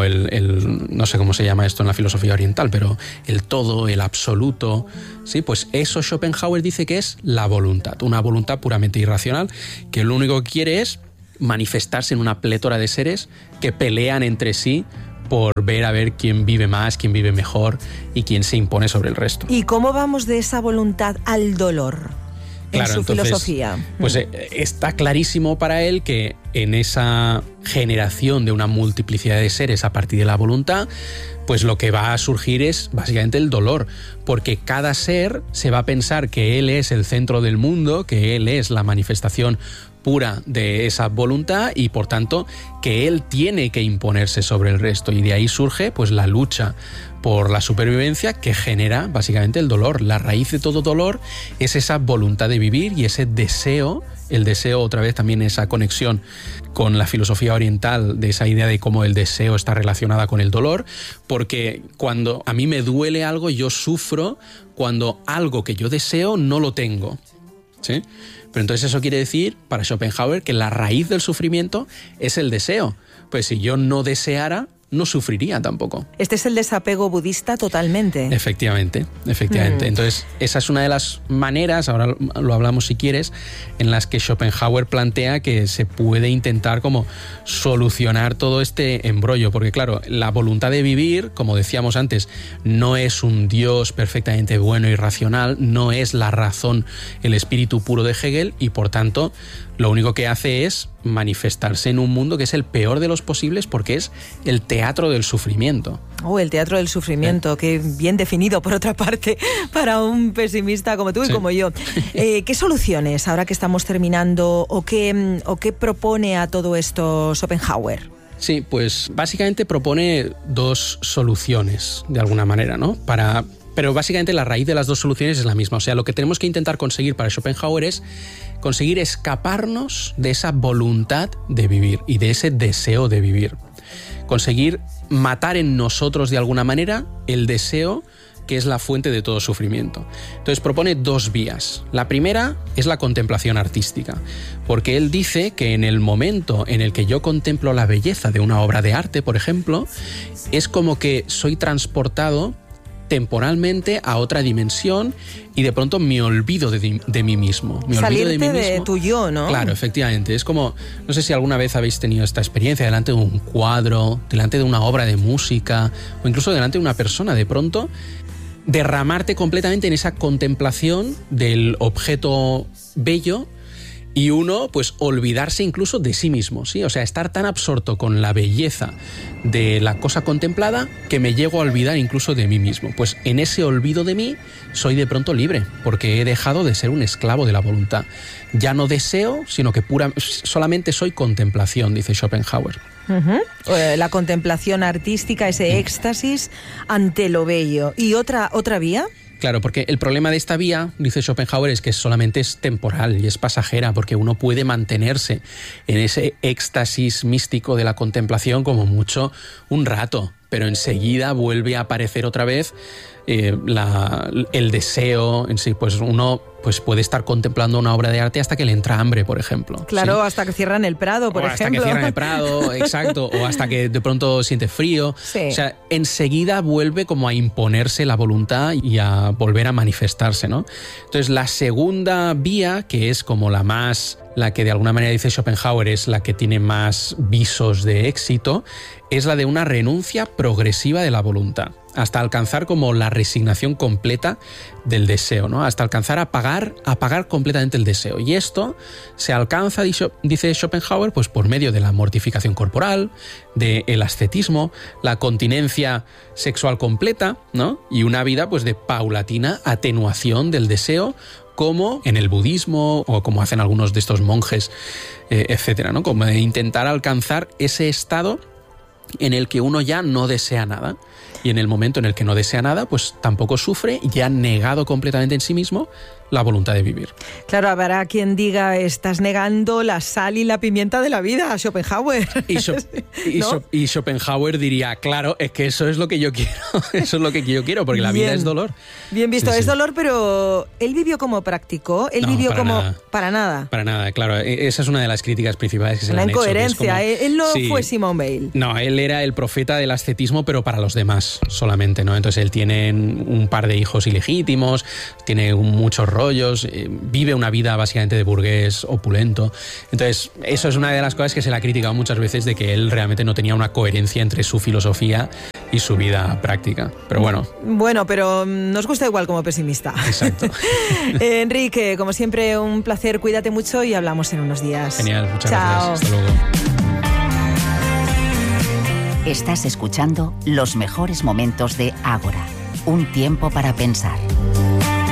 no sé cómo se llama esto en la filosofía oriental, pero el todo, el absoluto, ¿sí? Pues eso Schopenhauer dice que es la voluntad, una voluntad puramente irracional, que lo único que quiere es manifestarse en una plétora de seres que pelean entre sí por ver a ver quién vive más, quién vive mejor y quién se impone sobre el resto. ¿Y cómo vamos de esa voluntad al dolor? Claro, en su filosofía. Pues está clarísimo para él que en esa generación de una multiplicidad de seres a partir de la voluntad, pues lo que va a surgir es básicamente el dolor, porque cada ser se va a pensar que él es el centro del mundo, que él es la manifestación pura de esa voluntad y por tanto que él tiene que imponerse sobre el resto, y de ahí surge pues la lucha por la supervivencia que genera básicamente el dolor. La raíz de todo dolor es esa voluntad de vivir y ese deseo, el deseo otra vez también esa conexión con la filosofía oriental de esa idea de cómo el deseo está relacionada con el dolor, porque cuando a mí me duele algo yo sufro cuando algo que yo deseo no lo tengo, ¿sí? Pero entonces eso quiere decir, para Schopenhauer, que la raíz del sufrimiento es el deseo. Pues si yo no deseara, no sufriría tampoco. Este es el desapego budista totalmente. Efectivamente. Entonces, esa es una de las maneras, ahora lo hablamos si quieres, en las que Schopenhauer plantea que se puede intentar como solucionar todo este embrollo, porque claro, la voluntad de vivir, como decíamos antes, no es un Dios perfectamente bueno y racional, no es la razón, el espíritu puro de Hegel, y por tanto, lo único que hace es manifestarse en un mundo que es el peor de los posibles, porque es el teatro del sufrimiento. El teatro del sufrimiento, que bien definido por otra parte para un pesimista como tú y como yo. ¿Qué soluciones, ahora que estamos terminando, o qué propone a todo esto Schopenhauer? Sí, pues básicamente propone dos soluciones, de alguna manera, ¿no? Pero básicamente la raíz de las dos soluciones es la misma. O sea, lo que tenemos que intentar conseguir para Schopenhauer es conseguir escaparnos de esa voluntad de vivir y de ese deseo de vivir. Conseguir matar en nosotros de alguna manera el deseo que es la fuente de todo sufrimiento. Entonces propone dos vías. La primera es la contemplación artística, porque él dice que en el momento en el que yo contemplo la belleza de una obra de arte, por ejemplo, es como que soy transportado temporalmente a otra dimensión y de pronto me olvido de mí mismo. Salirte de tu yo, ¿no? Claro, efectivamente. Es como, no sé si alguna vez habéis tenido esta experiencia delante de un cuadro, delante de una obra de música o incluso delante de una persona. De pronto, derramarte completamente en esa contemplación del objeto bello y uno, pues, olvidarse incluso de sí mismo, ¿sí? O sea, estar tan absorto con la belleza de la cosa contemplada que me llego a olvidar incluso de mí mismo. Pues en ese olvido de mí soy de pronto libre, porque he dejado de ser un esclavo de la voluntad. Ya no deseo, sino que solamente soy contemplación, dice Schopenhauer. La contemplación artística, ese éxtasis ante lo bello. ¿Y otra vía? Claro, porque el problema de esta vía, dice Schopenhauer, es que solamente es temporal y es pasajera, porque uno puede mantenerse en ese éxtasis místico de la contemplación como mucho un rato, pero enseguida vuelve a aparecer otra vez el deseo en sí. Pues uno pues puede estar contemplando una obra de arte hasta que le entra hambre, por ejemplo. Claro, ¿sí? Hasta que cierran el Prado, por ejemplo. Hasta que cierran el Prado, exacto, o hasta que de pronto siente frío. Sí. O sea, enseguida vuelve como a imponerse la voluntad y a volver a manifestarse, ¿no? Entonces, la segunda vía, que es como la más la que de alguna manera dice Schopenhauer es la que tiene más visos de éxito, es la de una renuncia progresiva de la voluntad, hasta alcanzar como la resignación completa del deseo, ¿no? Hasta alcanzar a apagar completamente el deseo. Y esto se alcanza, dice Schopenhauer, pues por medio de la mortificación corporal, del ascetismo, la continencia sexual completa, ¿no? Y una vida pues de paulatina atenuación del deseo, como en el budismo o como hacen algunos de estos monjes, etcétera, ¿no? Como de intentar alcanzar ese estado en el que uno ya no desea nada. Y en el momento en el que no desea nada, pues tampoco sufre, ya negado completamente en sí mismo la voluntad de vivir. Claro, habrá quien diga, estás negando la sal y la pimienta de la vida, Schopenhauer. Y Schopenhauer diría, claro, es que eso es lo que yo quiero, eso es lo que yo quiero, porque la vida es dolor. Bien visto, sí, es dolor, pero él vivió como práctico, él vivió para como... Nada. Para nada. Para nada, claro. Esa es una de las críticas principales que se le han hecho. La incoherencia, como, él no fue Simone Weil. No, él era el profeta del ascetismo, pero para los demás solamente, ¿no? Entonces él tiene un par de hijos ilegítimos, tiene muchos rollos, vive una vida básicamente de burgués opulento. Entonces eso es una de las cosas que se le ha criticado muchas veces, de que él realmente no tenía una coherencia entre su filosofía y su vida práctica. Pero bueno. Bueno, pero nos gusta igual como pesimista. Exacto. Enrique, como siempre, un placer, cuídate mucho y hablamos en unos días. Genial, muchas Chao. gracias. Hasta luego. Estás escuchando los mejores momentos de Ágora, un tiempo para pensar.